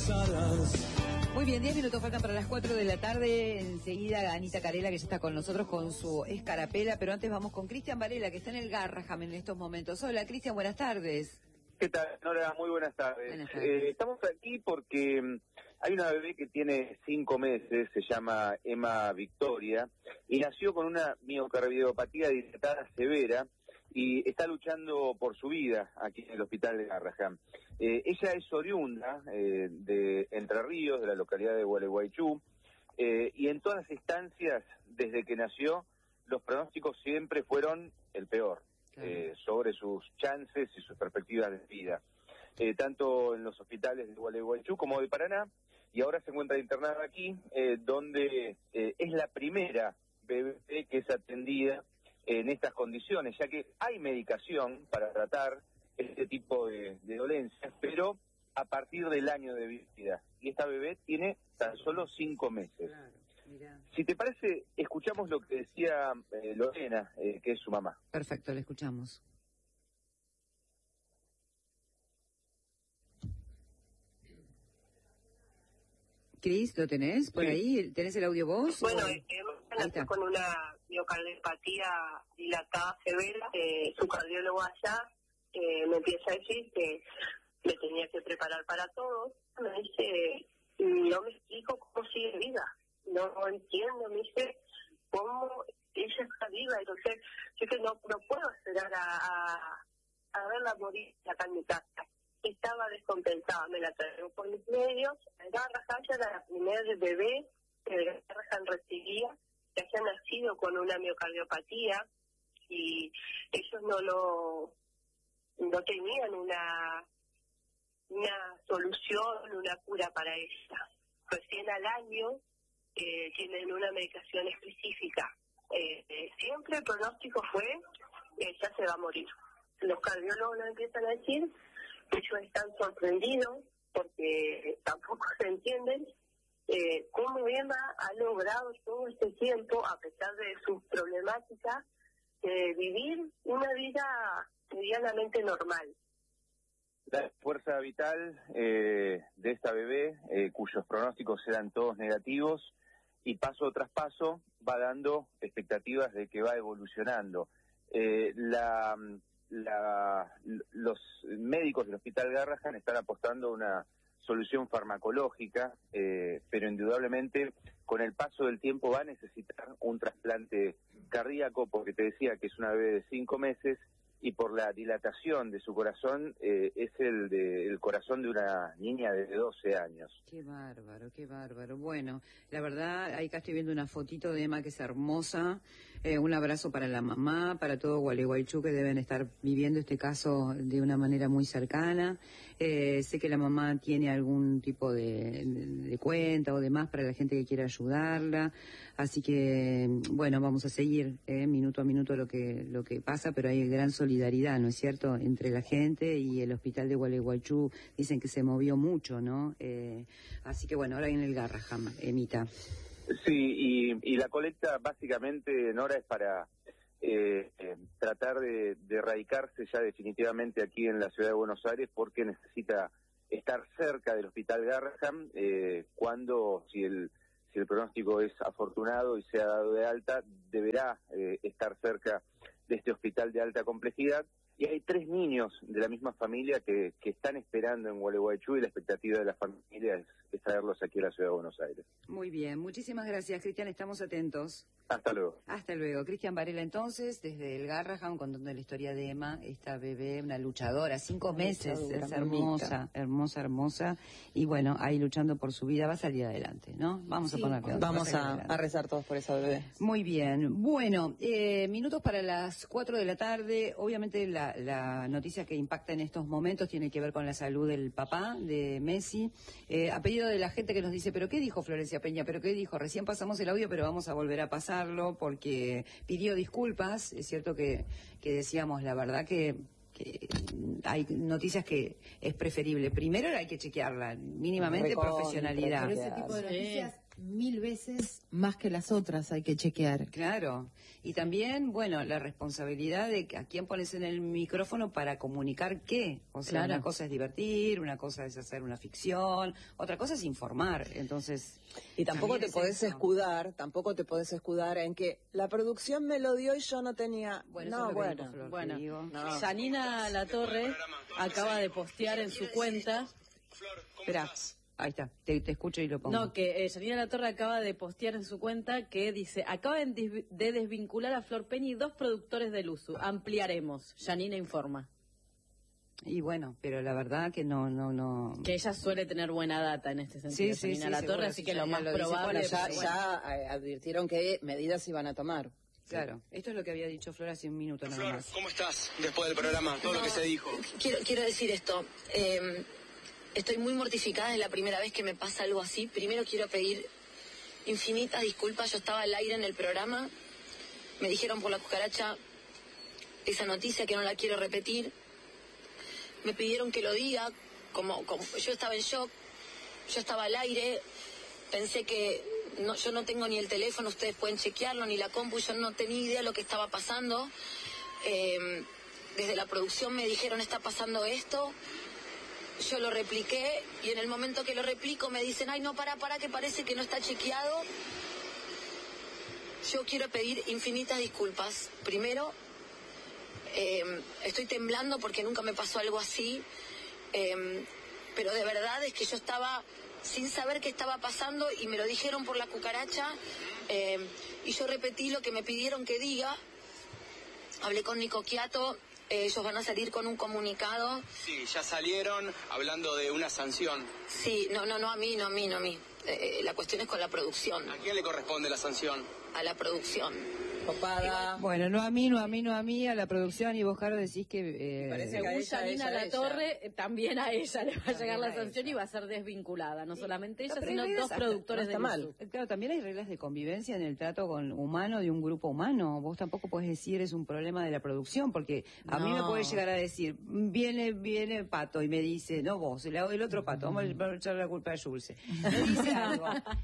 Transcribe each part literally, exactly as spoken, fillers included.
pesadas. Muy bien, diez minutos faltan para las cuatro de la tarde. Enseguida Anita Carela, que ya está con nosotros con su escarapela, pero antes vamos con Cristian Varela, que está en el Garraham en estos momentos. Hola, Cristian, buenas tardes. ¿Qué tal, Nora? Muy buenas tardes. Buenas tardes. Eh, estamos aquí porque um, hay una bebé que tiene cinco meses, se llama Emma Victoria, y nació con una miocardiopatía dilatada severa y está luchando por su vida aquí en el hospital de Garraham. Eh, ella es oriunda eh, de Entre Ríos, de la localidad de Gualeguaychú, eh, y en todas las instancias, desde que nació, los pronósticos siempre fueron el peor. Eh, sobre sus chances y sus perspectivas de vida, eh, tanto en los hospitales de Gualeguaychú como de Paraná, y ahora se encuentra internada aquí, eh, donde eh, es la primera bebé que es atendida en estas condiciones, ya que hay medicación para tratar este tipo de, de dolencias, pero a partir del año de vida, y esta bebé tiene tan solo cinco meses. Claro. Mirá. Si te parece, escuchamos lo que decía eh, Lorena, eh, que es su mamá. Perfecto, le escuchamos. Cris, ¿lo tenés por sí. ahí? ¿Tenés el audio vos? Bueno, o... eh, con una miocardiopatía dilatada severa, eh, su cardiólogo allá eh, me empieza a decir que me tenía que preparar para todo. Me dice, no me explico cómo sigue vida. No, no entiendo, me dice, cómo ella está viva, entonces yo que no, no puedo esperar a, a, a verla morir acá en mi casa. Estaba descompensada, me la traigo por mis medios. Garraham era la primera bebé que Garraham recibía, que había nacido con una miocardiopatía, y ellos no lo no tenían una una solución, una cura para ella. Recién al año Eh, tienen una medicación específica. Eh, eh, siempre el pronóstico fue que ella se va a morir. Los cardiólogos nos empiezan a decir, ellos están sorprendidos porque tampoco se entienden eh, cómo Emma ha logrado todo este tiempo, a pesar de sus problemáticas, eh, vivir una vida medianamente normal. La fuerza vital eh, de esta bebé, eh, cuyos pronósticos eran todos negativos, y paso tras paso va dando expectativas de que va evolucionando. Eh, la, la, los médicos del Hospital Garraham están apostando a una solución farmacológica, eh, pero indudablemente con el paso del tiempo va a necesitar un trasplante cardíaco, porque te decía que es una bebé de cinco meses, y por la dilatación de su corazón, eh, es el de el corazón de una niña de doce años. Qué bárbaro, qué bárbaro. Bueno, la verdad, ahí acá estoy viendo una fotito de Emma que es hermosa. Eh, un abrazo para la mamá, para todo Gualeguaychú, que deben estar viviendo este caso de una manera muy cercana. Eh, sé que la mamá tiene algún tipo de, de, de cuenta o demás para la gente que quiera ayudarla. Así que, bueno, vamos a seguir eh, minuto a minuto lo que lo que pasa, pero hay gran solidaridad, ¿no es cierto?, entre la gente y el hospital de Gualeguaychú. Dicen que se movió mucho, ¿no? Eh, así que bueno, ahora viene el Garraham, Emita. Sí, y, y la colecta básicamente, Nora, es para eh, eh, tratar de, de erradicarse ya definitivamente aquí en la ciudad de Buenos Aires, porque necesita estar cerca del hospital Garraham eh, cuando, si el si el pronóstico es afortunado y se ha dado de alta, deberá eh, estar cerca de este hospital de alta complejidad. Y hay tres niños de la misma familia que, que están esperando en Gualeguaychú, y la expectativa de la familia es, es traerlos aquí a la ciudad de Buenos Aires. Muy bien, muchísimas gracias, Cristian, estamos atentos. Hasta luego. Hasta luego. Cristian Varela, entonces, desde el Garraham, contando la historia de Emma, esta bebé, una luchadora, cinco una meses, luchadora, es hermosa, mamita. hermosa, hermosa, y bueno, ahí luchando por su vida, va a salir adelante, ¿no? Vamos sí, a ponerle. Vamos a, a rezar todos por esa bebé. Muy bien. Bueno, eh, minutos para las cuatro de la tarde. Obviamente la, la noticia que impacta en estos momentos tiene que ver con la salud del papá de Messi. Eh, a pedido de la gente que nos dice, ¿pero qué dijo Florencia Peña? ¿Pero qué dijo? Recién pasamos el audio, pero vamos a volver a pasar porque pidió disculpas. Es cierto que, que decíamos la verdad que, que hay noticias que es preferible. Primero hay que chequearla, mínimamente profesionalidad. Pero ese tipo de noticias mil veces más que las otras, hay que chequear. Claro. Y también, bueno, la responsabilidad de a quién pones en el micrófono para comunicar qué. O sea, Claro. una cosa es divertir, una cosa es hacer una ficción, otra cosa es informar. Entonces, Y tampoco te también es podés eso. escudar, tampoco te podés escudar en que la producción me lo dio y yo no tenía... Bueno, eso no, es lo que dijo bueno. Flor, Bueno, te digo. No. Janina Latorre acaba de postear en su cuenta. Espera, ahí está, te, te escucho y lo pongo. No, que eh, Janina Latorre acaba de postear en su cuenta que dice: acaban de de desvincular a Flor Peña y dos productores del U S U. Ampliaremos. Janina informa. Y bueno, pero la verdad que no, no, no... Que ella suele tener buena data en este sentido, Sí, sí, Janina sí, Latorre, seguro, así si que ya lo más lo dice, probable... Bueno, ya, pero bueno. ya eh, advirtieron que medidas iban a tomar. Claro, esto es lo que había dicho Flor hace un minuto nada Flor, más. ¿cómo estás después del programa? Todo lo que se dijo. Quiero, quiero decir esto. eh, estoy muy mortificada, es la primera vez que me pasa algo así. Primero quiero pedir infinitas disculpas. Yo estaba al aire en el programa. Me dijeron por la cucaracha esa noticia que no la quiero repetir. Me pidieron que lo diga. Como, como yo estaba en shock. Yo estaba al aire. Pensé que no, yo no tengo ni el teléfono, ustedes pueden chequearlo, ni la compu. Yo no tenía idea de lo que estaba pasando. Eh, desde la producción me dijeron, está pasando esto. Yo lo repliqué y en el momento que lo replico me dicen, ay, no, para, para, que parece que no está chequeado. Yo quiero pedir infinitas disculpas. Primero, eh, estoy temblando porque nunca me pasó algo así, eh, pero de verdad es que yo estaba sin saber qué estaba pasando y me lo dijeron por la cucaracha, eh, y yo repetí lo que me pidieron que diga. Hablé con Nico Quiato. Eh, ellos van a salir con un comunicado. Sí, ya salieron hablando de una sanción. Sí, no, no, no a mí, no a mí, no a mí. Eh, la cuestión es con la producción, ¿A quién le corresponde la sanción? a la producción. Copada. Bueno, no a mí, no a mí, no a mí, a la producción, y vos, Caro, decís que... eh, Parece que a Según ella, Janina ella, Latorre, eh, también a ella le va a También llegar la a sanción ella. y va a ser desvinculada. No solamente ella, No, pero sino hay dos reglas hasta- productores no del está U S U. mal. Claro, también hay reglas de convivencia en el trato con humano de un grupo humano. Vos tampoco podés decir es un problema de la producción, porque a mí me No. puede llegar a decir, viene viene Pato y me dice, no vos, el, el otro Pato, vamos a echarle la culpa a Jules. Me dice algo.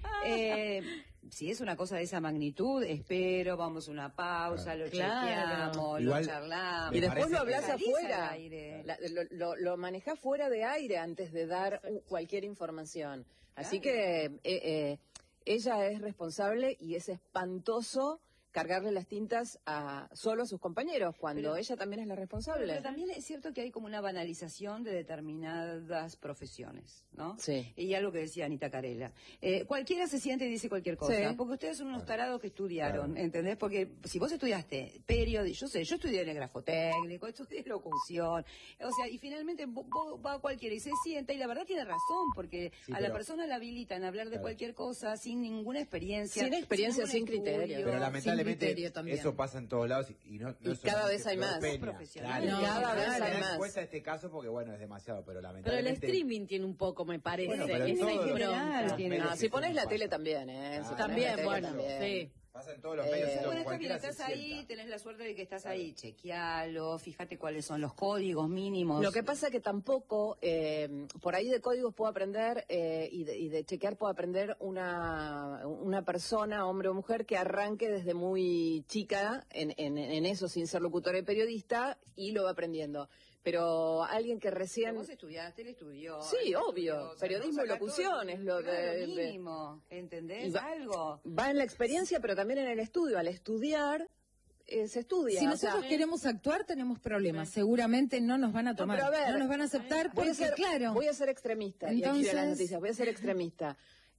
Eh, si es una cosa de esa magnitud, espero, vamos a una pausa, lo Claro. chequeamos, Igual- lo charlamos. Y después parece lo hablas que- Salís afuera. al aire. La- lo, lo, lo manejás fuera de aire antes de dar uh, cualquier información. Así Claro. que eh, eh, ella es responsable y es espantoso cargarle las tintas a solo a sus compañeros cuando Pero- ella también es la responsable. Pero también es cierto que hay como una banalización de determinadas profesiones, ¿no? Sí. Y algo que decía Anita Carela. Eh, cualquiera se siente y dice cualquier cosa, Sí. porque ustedes son unos tarados que estudiaron, ¿entendés? Porque si vos estudiaste periodismo, yo sé, yo estudié en el grafotécnico, estudié locución, o sea, y finalmente vos, vos va cualquiera y se sienta, y la verdad tiene razón, porque Sí, a la pero- persona la habilitan a hablar de Claro. cualquier cosa sin ninguna experiencia. Sin experiencia, ningún sin criterio. estudio. Pero lamentablemente criterio también. eso pasa en todos lados y, y no, no Y es cada solamente vez hay Flor más. Peña. Profesionales. Claro. No, cada vez claro. hay Me da más. cuenta este caso porque bueno, es demasiado, pero Pero el lamentablemente streaming tiene un poco, me parece. Bueno, pero en esa todos los- impronta. los tiene- medios No, que si pones la pasa. tele también, ¿eh? Si Ah, pones la También, tele bueno, también. sí. pasa en todos los Eh, medios y todo, Bueno, está bien, cualquiera se estás ahí, sienta. tenés la suerte de que estás ahí, chequealo, fíjate cuáles son los códigos mínimos. Lo que pasa que tampoco, eh, por ahí de códigos puedo aprender eh, y, de, y de chequear puedo aprender una, una persona, hombre o mujer, que arranque desde muy chica en, en, en eso sin ser locutora y periodista y lo va aprendiendo. Pero alguien que Pero recién... vos estudiaste, él estudió. Sí, él obvio, estudió, o sea, periodismo vos y sacás locución todo- es lo de- claro, de- mínimo, ¿entendés? Y va- Algo. Va en la experiencia, pero también en el estudio. Al estudiar, eh, se estudia. Si o nosotros sea, queremos actuar, tenemos problemas. Seguramente no nos van a tomar. pero a ver, no nos van a aceptar voy porque, a ser, claro. voy a ser extremista. Y aquí vienen las Entonces- noticias. Voy a ser extremista.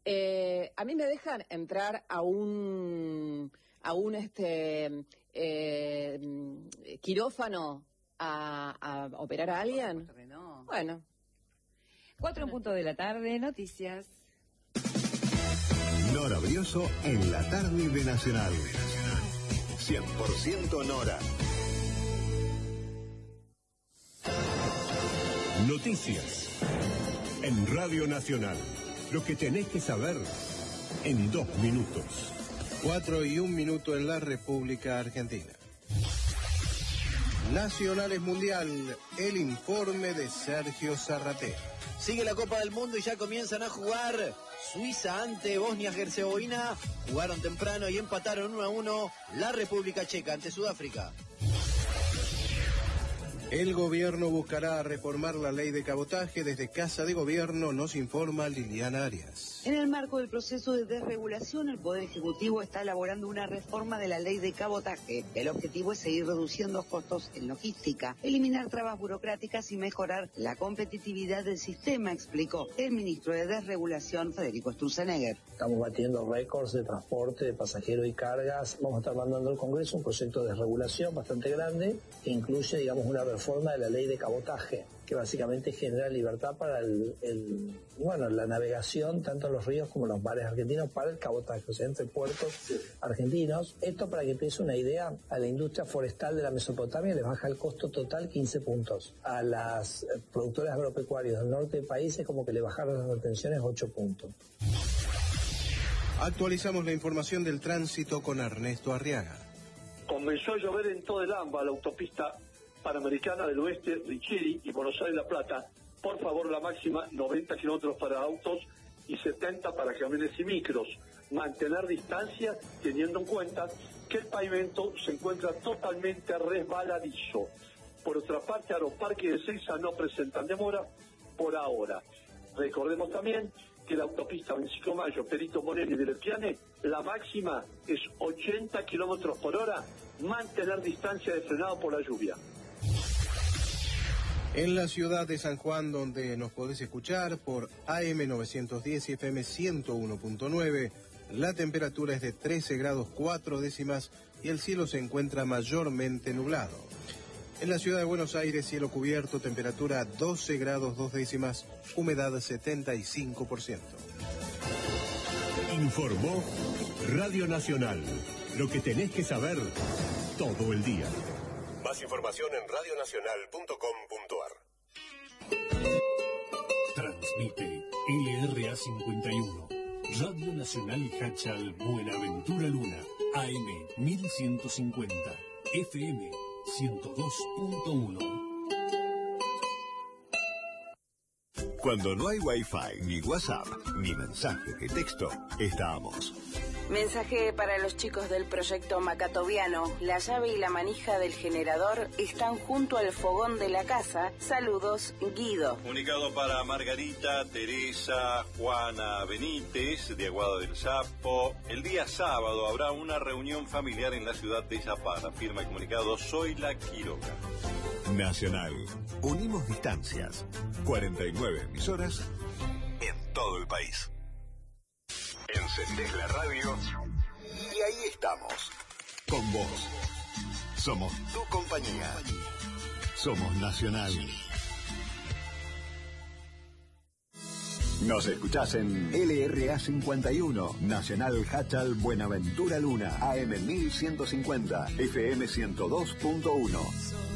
Eh, a mí me dejan entrar a un a un este eh, quirófano a, a operar a alguien. Por supuesto que no. Bueno, Cuatro en punto de la tarde, noticias. Nora Brioso en la tarde de Nacional. cien por ciento Nora. Noticias en Radio Nacional. Lo que tenés que saber en dos minutos. Cuatro y un minuto en la República Argentina. Nacionales Mundial, el informe de Sergio Zarratea. Sigue la Copa del Mundo y ya comienzan a jugar. Suiza ante Bosnia-Herzegovina. Jugaron temprano y empataron uno a uno. La República Checa ante Sudáfrica. El gobierno buscará reformar la ley de cabotaje. Desde Casa de Gobierno nos informa Liliana Arias. En el marco del proceso de desregulación, el Poder Ejecutivo está elaborando una reforma de la ley de cabotaje. El objetivo es seguir reduciendo costos en logística, eliminar trabas burocráticas y mejorar la competitividad del sistema, explicó el ministro de Desregulación, Federico Sturzenegger. Estamos batiendo récords de transporte de pasajeros y cargas. Vamos a estar mandando al Congreso un proyecto de desregulación bastante grande que incluye, digamos, una reforma de la ley de cabotaje, que básicamente genera libertad para el, el bueno, la navegación tanto en los ríos como en los mares argentinos para el cabotaje, o sea, entre puertos argentinos. Esto, para que te des una idea, a la industria forestal de la Mesopotamia les baja el costo total quince puntos. A las productores agropecuarios del norte del país es como que le bajaron las retenciones ocho puntos. Actualizamos la información del tránsito con Ernesto Arriaga. Comenzó a llover en todo el AMBA, la autopista Panamericana del Oeste, Richieri y Buenos Aires La Plata. Por favor, la máxima noventa kilómetros para autos y setenta para camiones y micros. Mantener distancia teniendo en cuenta que el pavimento se encuentra totalmente resbaladizo. Por otra parte, Aeroparque de Ezeiza no presentan demora por ahora. Recordemos también que la autopista Francisco Mayo, Perito Moreno y del Piane, la máxima es ochenta kilómetros por hora. Mantener distancia de frenado por la lluvia. En la ciudad de San Juan, donde nos podés escuchar por A M novecientos diez y F M ciento uno punto nueve, la temperatura es de trece grados cuatro décimas y el cielo se encuentra mayormente nublado. En la ciudad de Buenos Aires, cielo cubierto, temperatura doce grados dos décimas, humedad setenta y cinco por ciento. Informó Radio Nacional. Lo que tenés que saber todo el día. Más información en radio nacional punto com punto a r. Transmite L R A cincuenta y uno. Radio Nacional Hachal Buenaventura Luna. A M mil ciento cincuenta. F M ciento dos punto uno. Cuando no hay Wi-Fi, ni WhatsApp, ni mensaje de texto, estamos. Mensaje para los chicos del proyecto Macatoviano. La llave y la manija del generador están junto al fogón de la casa. Saludos, Guido. Comunicado para Margarita, Teresa, Juana Benítez, de Aguada del Sapo. El día sábado habrá una reunión familiar en la ciudad de Zapara. Firma el comunicado Soy la Quiroga. Nacional. Unimos distancias. cuarenta y nueve emisoras en todo el país. Encendés la radio y ahí estamos, con vos. Somos tu compañía. Somos Nacional. Nos escuchás en L R A cincuenta y uno, Nacional Hachal Buenaventura Luna, A M mil ciento cincuenta, F M ciento dos punto uno.